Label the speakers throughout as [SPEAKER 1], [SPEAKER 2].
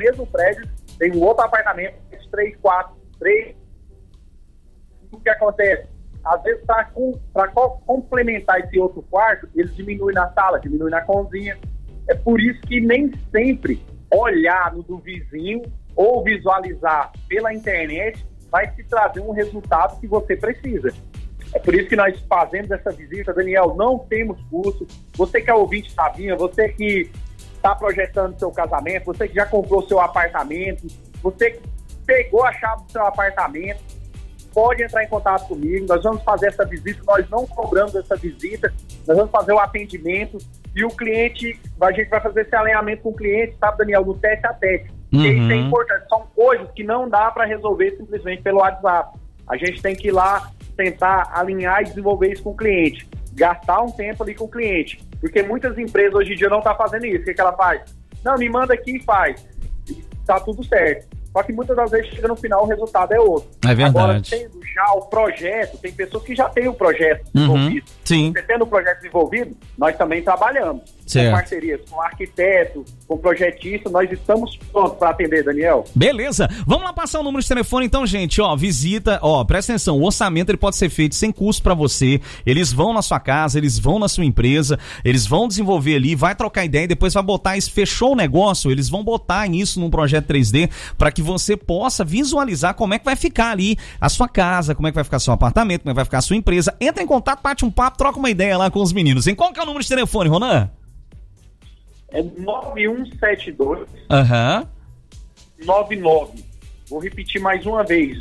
[SPEAKER 1] mesmo prédio, tem um outro apartamento, 3, 4, 3. O que acontece? Às vezes, para complementar esse outro quarto, eles diminuem na sala, diminuem na cozinha. É por isso que nem sempre olhar no do vizinho ou visualizar pela internet vai te trazer um resultado que você precisa. É por isso que nós fazemos essa visita, Daniel, não temos custo. Você que é ouvinte da Vinha, você que está projetando seu casamento, você que já comprou seu apartamento, você que pegou a chave do seu apartamento, pode entrar em contato comigo, nós vamos fazer essa visita, nós não cobramos essa visita, nós vamos fazer o atendimento e o cliente, a gente vai fazer esse alinhamento com o cliente, sabe, Daniel, no teste a teste. Uhum. Isso é importante, são coisas que não dá para resolver simplesmente pelo WhatsApp. A gente tem que ir lá tentar alinhar e desenvolver isso com o cliente, gastar um tempo ali com o cliente, porque muitas empresas hoje em dia não estão fazendo isso. O que ela faz? Não, me manda aqui e faz. Tá tudo certo. Só que muitas das vezes chega no final o resultado é outro.
[SPEAKER 2] É verdade.
[SPEAKER 1] Agora, tendo já o projeto, tem pessoas que já têm o projeto desenvolvido.
[SPEAKER 2] Sim.
[SPEAKER 1] Você tendo o projeto desenvolvido, nós também trabalhamos.
[SPEAKER 2] Certo.
[SPEAKER 1] Com parcerias, com arquiteto, com projetista, nós estamos prontos para atender, Daniel.
[SPEAKER 2] Beleza. Vamos lá passar o número de telefone então, gente. Ó, visita, ó, presta atenção, o orçamento ele pode ser feito sem custo para você. Eles vão na sua casa, eles vão na sua empresa, eles vão desenvolver ali, vai trocar ideia e depois vai botar isso, fechou o negócio, eles vão botar isso num projeto 3D para que você possa visualizar como é que vai ficar ali a sua casa, como é que vai ficar seu apartamento, como é que vai ficar a sua empresa. Entra em contato, bate um papo, troca uma ideia lá com os meninos. Em qual que é o número de telefone, Ronan?
[SPEAKER 1] É 9172 99. Vou repetir mais uma vez.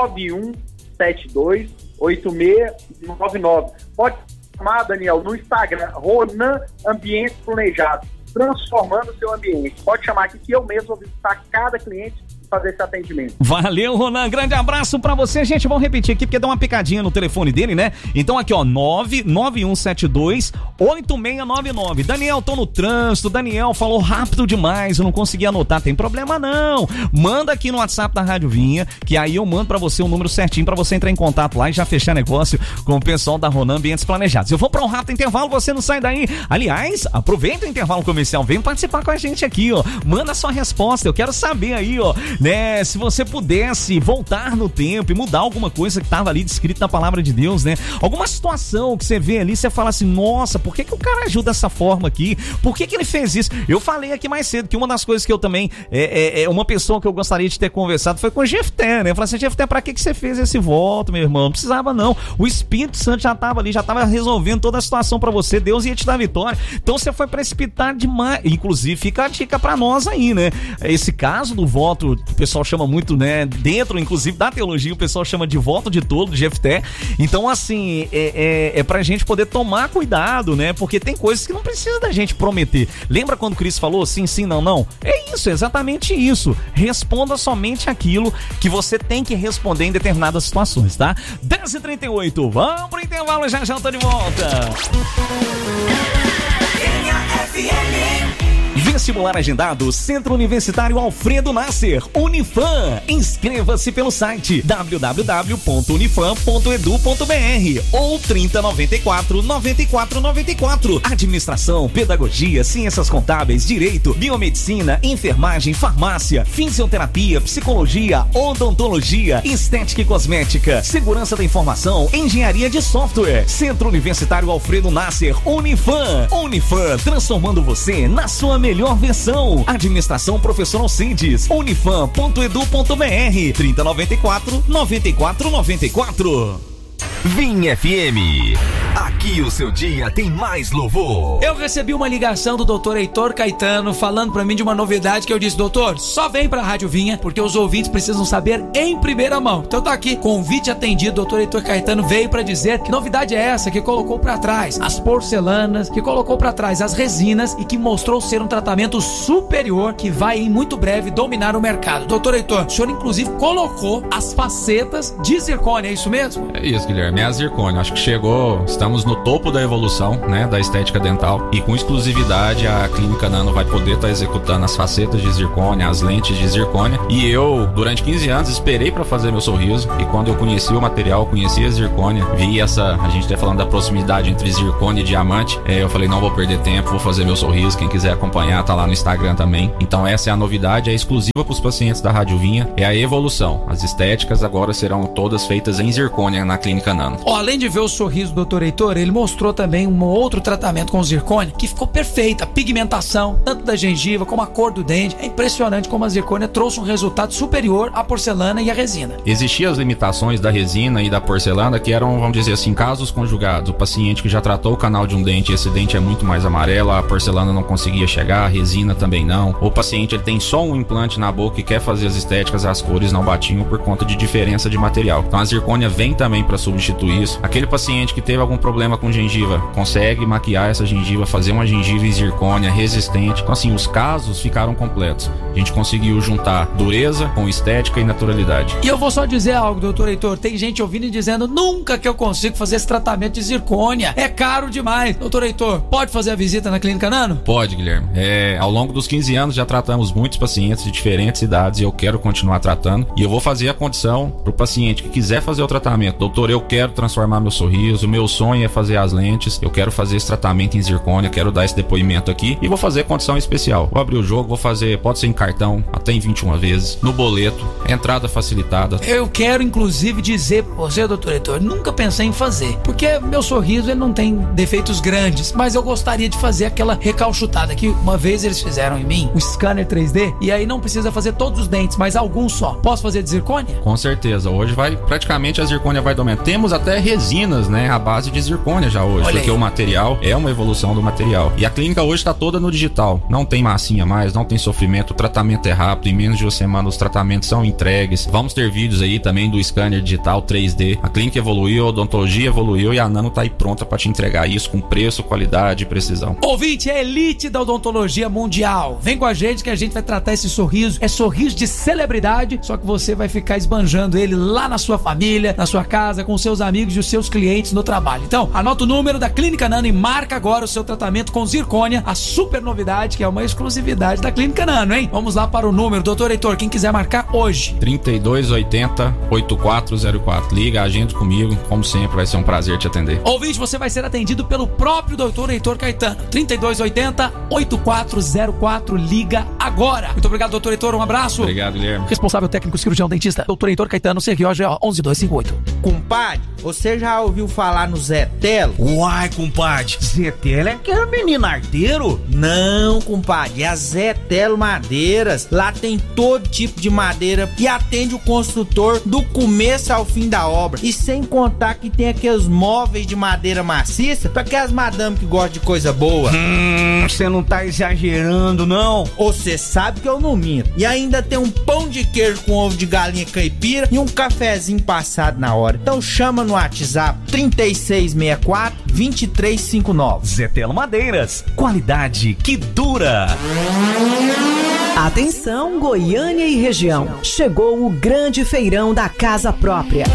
[SPEAKER 1] 9172 8699. Pode chamar, Daniel, no Instagram, Ronan Ambiente Planejado, transformando o seu ambiente. Pode chamar aqui que eu mesmo vou visitar cada cliente e fazer esse atendimento.
[SPEAKER 2] Valeu, Ronan. Grande abraço pra você. Gente, vamos repetir aqui porque dá uma picadinha no telefone dele, né? Então aqui, ó, 99172 8699. Daniel, tô no trânsito. Daniel falou rápido demais, eu não consegui anotar. Tem problema não. Manda aqui no WhatsApp da Rádio Vinha, que aí eu mando pra você o número certinho pra você entrar em contato lá e já fechar negócio com o pessoal da Ronan Ambientes Planejados. Eu vou pra um rápido intervalo, você não sai daí. Aliás, aproveita o intervalo comercial, vem participar com a gente aqui, ó. Manda sua resposta, eu quero saber aí, ó, né, se você pudesse voltar no tempo e mudar alguma coisa que tava ali descrito na palavra de Deus, né? Alguma situação que você vê ali, você fala assim, nossa, por que o cara agiu dessa forma aqui? Por que ele fez isso? Eu falei aqui mais cedo que uma das coisas que eu também, uma pessoa que eu gostaria de ter conversado foi com o Jefté, né? Eu falei assim, Jefté, pra que você fez esse voto, meu irmão? Não precisava não. O Espírito Santo já tava ali, já tava resolvendo toda a situação pra você, Deus ia te dar vitória. Então você foi precipitar demais. Inclusive, fica a dica pra nós aí, né? Esse caso do voto, o pessoal chama muito, né? Dentro, inclusive, da teologia, o pessoal chama de voto de tolo, de Jefté. Então, assim, é pra gente poder tomar cuidado, né? Porque tem coisas que não precisa da gente prometer. Lembra quando Cristo falou sim, sim, não, não? É isso, é exatamente isso. Responda somente aquilo que você tem que responder em determinadas situações, tá? 10h38, vamos pro intervalo, já eu tô de volta. Vestibular agendado, Centro Universitário Alfredo Nasser, Unifam. Inscreva-se pelo site www.unifam.edu.br ou 3094-9494. Administração, Pedagogia, Ciências Contábeis, Direito, Biomedicina, Enfermagem, Farmácia, Fisioterapia, Psicologia, Odontologia, Estética e Cosmética, Segurança da Informação, Engenharia de Software. Centro Universitário Alfredo Nasser, Unifam. Unifam, transformando você na sua melhor versão. Administração Professor Alcides, unifam.edu.br 3094-9494.
[SPEAKER 3] Vinha FM. Aqui o seu dia tem mais louvor.
[SPEAKER 4] Eu recebi uma ligação do Dr. Heitor Caetano falando pra mim de uma novidade que eu disse, doutor, só vem pra Rádio Vinha porque os ouvintes precisam saber em primeira mão. Então tá aqui, convite atendido, Dr. Heitor Caetano veio pra dizer que novidade é essa, que colocou pra trás as porcelanas, que colocou pra trás as resinas e que mostrou ser um tratamento superior que vai em muito breve dominar o mercado. Dr. Heitor, o senhor inclusive colocou as facetas de zircônia, é isso mesmo?
[SPEAKER 5] É isso, Guilherme. Guilherme, é a zircônia. Acho que estamos no topo da evolução, né, da estética dental, e com exclusividade a Clínica Nano vai poder estar executando as facetas de zircônia, as lentes de zircônia, e eu, durante 15 anos, esperei para fazer meu sorriso, e quando eu conheci o material, conheci a zircônia, vi a gente tá falando da proximidade entre zircônia e diamante, eu falei, não vou perder tempo, vou fazer meu sorriso. Quem quiser acompanhar, tá lá no Instagram também. Então essa é a novidade, é exclusiva para os pacientes da Rádio Vinha, é a evolução. As estéticas agora serão todas feitas em zircônia na Clínica Nano.
[SPEAKER 4] Além de ver o sorriso do Dr. Heitor, ele mostrou também um outro tratamento com zircônia que ficou perfeita. A pigmentação, tanto da gengiva como a cor do dente. É impressionante como a zircônia trouxe um resultado superior à porcelana e à resina.
[SPEAKER 5] Existiam as limitações da resina e da porcelana, que eram, vamos dizer assim, casos conjugados. O paciente que já tratou o canal de um dente, esse dente é muito mais amarelo, a porcelana não conseguia chegar, a resina também não. O paciente ele tem só um implante na boca e quer fazer as estéticas, as cores não batiam por conta de diferença de material. Então a zircônia vem também para substituir isso. Aquele paciente que teve algum problema com gengiva, consegue maquiar essa gengiva, fazer uma gengiva em zircônia resistente. Então assim, os casos ficaram completos. A gente conseguiu juntar dureza com estética e naturalidade.
[SPEAKER 4] E eu vou só dizer algo, doutor Heitor, tem gente ouvindo e dizendo, nunca que eu consigo fazer esse tratamento de zircônia, é caro demais. Doutor Heitor, pode fazer a visita na Clínica Nano?
[SPEAKER 5] Pode, Guilherme. Ao longo dos 15 anos já tratamos muitos pacientes de diferentes idades e eu quero continuar tratando. E eu vou fazer a condição pro paciente que quiser fazer o tratamento. Doutor, eu quero transformar meu sorriso, meu sonho é fazer as lentes, eu quero fazer esse tratamento em zircônia, quero dar esse depoimento aqui e vou fazer condição especial. Vou abrir o jogo, vou fazer, pode ser em cartão, até em 21 vezes, no boleto, entrada facilitada.
[SPEAKER 4] Eu quero inclusive dizer pra você, doutor Heitor, nunca pensei em fazer, porque meu sorriso ele não tem defeitos grandes, mas eu gostaria de fazer aquela recalchutada que uma vez eles fizeram em mim, um scanner 3D, e aí não precisa fazer todos os dentes, mas alguns só. Posso fazer de zircônia?
[SPEAKER 5] Com certeza, hoje praticamente a zircônia vai dominar. Temos até resinas, né, à base de zircônia já hoje, porque o material é uma evolução do material. E a clínica hoje está toda no digital, não tem massinha mais, não tem sofrimento, o tratamento é rápido, em menos de uma semana os tratamentos são entregues. Vamos ter vídeos aí também do scanner digital 3D. A clínica evoluiu, a odontologia evoluiu e a Nano tá aí pronta para te entregar isso com preço, qualidade e precisão.
[SPEAKER 4] Ouvinte, é elite da odontologia mundial. Vem com a gente que a gente vai tratar esse sorriso. É sorriso de celebridade, só que você vai ficar esbanjando ele lá na sua família, na sua casa, com seus amigos e os seus clientes no trabalho. Então, anota o número da Clínica Nano e marca agora o seu tratamento com zircônia, a super novidade que é uma exclusividade da Clínica Nano, hein? Vamos lá para o número, doutor Heitor, quem quiser marcar hoje.
[SPEAKER 5] 3280-8404. Liga, agenda comigo, como sempre, vai ser um prazer te atender.
[SPEAKER 4] Ouvinte, você vai ser atendido pelo próprio doutor Heitor Caetano. 3280-8404, liga agora. Muito obrigado, doutor Heitor, um abraço.
[SPEAKER 5] Obrigado, Guilherme.
[SPEAKER 4] Responsável técnico cirurgião dentista, doutor Heitor Caetano, CRO 11258.
[SPEAKER 6] Compadre, você já ouviu falar no Zé Telo?
[SPEAKER 7] Uai, compadre, Zé Telo é aquele menino arteiro?
[SPEAKER 6] Não, compadre, é a Zé Telo Madeiras. Lá tem todo tipo de madeira e atende o construtor do começo ao fim da obra. E sem contar que tem aqueles móveis de madeira maciça para aquelas madame que gostam de coisa boa.
[SPEAKER 7] Você não tá exagerando, não?
[SPEAKER 6] Você sabe que eu não minto. E ainda tem um pão de queijo com ovo de galinha caipira e um cafezinho passado na hora. Então chama no WhatsApp 3664-2359.
[SPEAKER 2] Zé Telo Madeiras, qualidade que dura.
[SPEAKER 8] Atenção, Goiânia e região. Chegou o grande feirão da casa própria.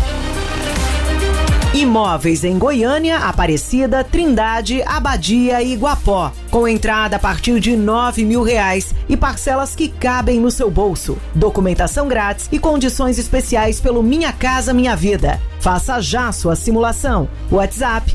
[SPEAKER 8] Imóveis em Goiânia, Aparecida, Trindade, Abadia e Iguapó. Com entrada a partir de R$9.000 e parcelas que cabem no seu bolso. Documentação grátis e condições especiais pelo Minha Casa Minha Vida. Faça já sua simulação. WhatsApp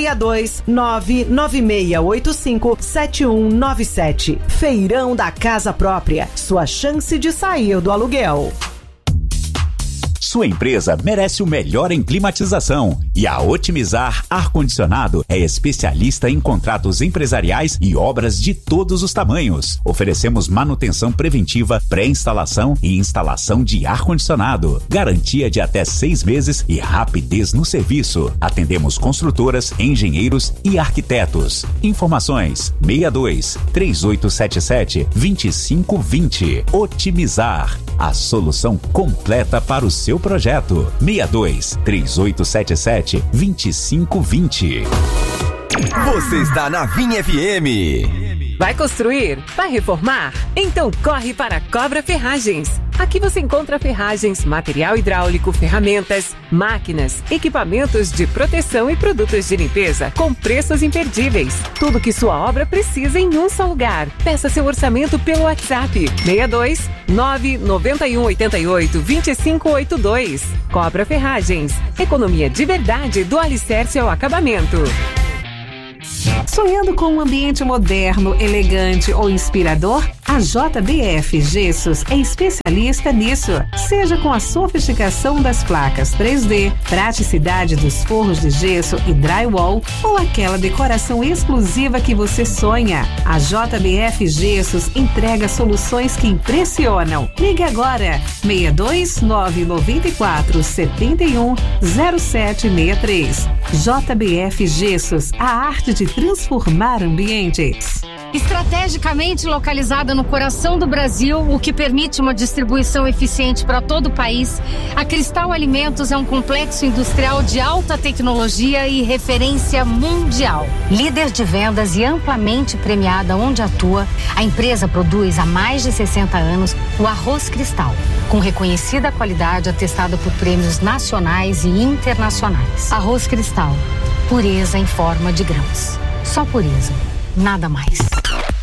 [SPEAKER 8] 62996857197. Feirão da Casa Própria. Sua chance de sair do aluguel.
[SPEAKER 9] Sua empresa merece o melhor em climatização e a Otimizar Ar-Condicionado é especialista em contratos empresariais e obras de todos os tamanhos. Oferecemos manutenção preventiva, pré-instalação e instalação de ar-condicionado. Garantia de até 6 meses e rapidez no serviço. Atendemos construtoras, engenheiros e arquitetos. Informações 62-3877-2520. Otimizar, a solução completa para o seu projeto. 62-3877-2520.
[SPEAKER 3] Você está na Vinha FM.
[SPEAKER 10] Vai construir? Vai reformar? Então corre para a Cobra Ferragens. Aqui você encontra ferragens, material hidráulico, ferramentas, máquinas, equipamentos de proteção e produtos de limpeza com preços imperdíveis. Tudo que sua obra precisa em um só lugar. Peça seu orçamento pelo WhatsApp 62 991 88 2582. Cobra Ferragens. Economia de verdade do alicerce ao acabamento.
[SPEAKER 11] Sonhando com um ambiente moderno, elegante ou inspirador? A JBF Gessos é especialista nisso. Seja com a sofisticação das placas 3D, praticidade dos forros de gesso e drywall ou aquela decoração exclusiva que você sonha. A JBF Gessos entrega soluções que impressionam. Ligue agora 62 994 71 0763. JBF Gessos, a arte de transformar ambientes.
[SPEAKER 12] Estrategicamente localizada no coração do Brasil, o que permite uma distribuição eficiente para todo o país, a Cristal Alimentos é um complexo industrial de alta tecnologia e referência mundial. Líder de vendas e amplamente premiada onde atua, a empresa produz há mais de 60 anos o arroz Cristal, com reconhecida qualidade atestada por prêmios nacionais e internacionais. Arroz Cristal, pureza em forma de grãos. Só pureza, nada mais.